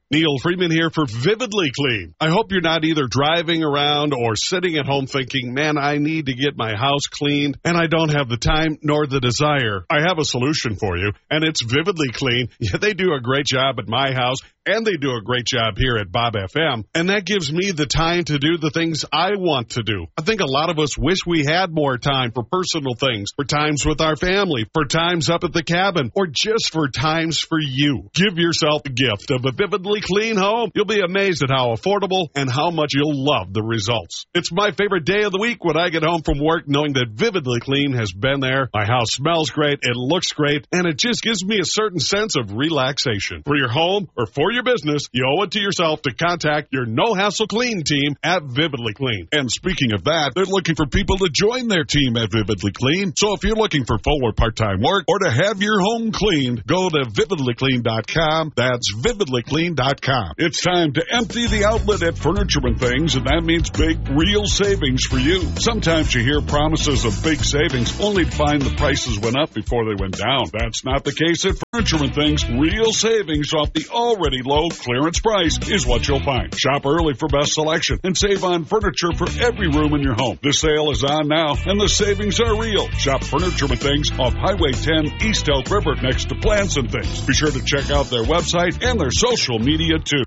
Neil Freeman here for Vividly Clean. I hope you're not either driving around or sitting at home thinking, man, I need to get my house cleaned and I don't have the time nor the desire. I have a solution for you, and it's Vividly Clean. Yeah, they do a great job at my house, and they do a great job here at Bob FM, and that gives me the time to do the things I want to do. I think a lot of us wish we had more time for personal things, for times with our family, for times up at the cabin, or just for times for you. Give yourself the gift of a Vividly Clean home. You'll be amazed at how affordable and how much you'll love the results. It's my favorite day of the week when I get home from work knowing that Vividly Clean has been there. My house smells great, it looks great, and it just gives me a certain sense of relaxation. For your home or for your business, you owe it to yourself to contact your no-hassle clean team at Vividly Clean. And speaking of that, they're looking for people to join their team at Vividly Clean. So if you're looking for full or part-time work or to have your home cleaned, go to vividlyclean.com. That's vividlyclean.com. It's time to empty the outlet at Furniture and Things, and that means big, real savings for you. Sometimes you hear promises of big savings only to find the prices went up before they went down. That's not the case at Furniture and Things. Real savings off the already low clearance price is what you'll find. Shop early for best selection and save on furniture for every room in your home. The sale is on now, and the savings are real. Shop Furniture and Things off Highway 10 East Elk River next to Plants and Things. Be sure to check out their website and their social media too.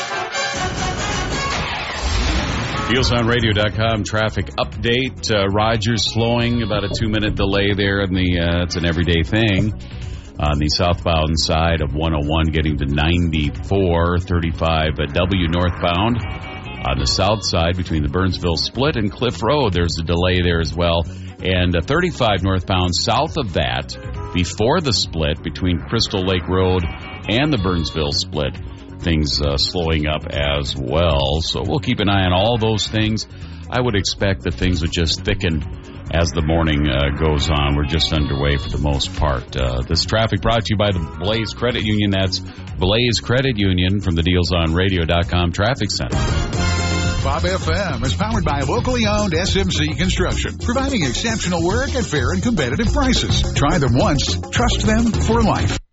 DealsOnRadio.com traffic update. Rogers slowing, about a 2-minute delay there, and it's an everyday thing. On the southbound side of 101 getting to 94, 35 W northbound. On the south side between the Burnsville Split and Cliff Road, there's a delay there as well. And 35 northbound south of that, before the split between Crystal Lake Road and the Burnsville Split, things slowing up as well. So we'll keep an eye on all those things. I would expect that things would just thicken as the morning goes on. We're just underway for the most part. This traffic brought to you by the Blaze Credit Union. That's Blaze Credit Union from the DealsOnRadio.com Traffic Center. Bob FM is powered by locally owned SMC Construction, providing exceptional work at fair and competitive prices. Try them once, trust them for life.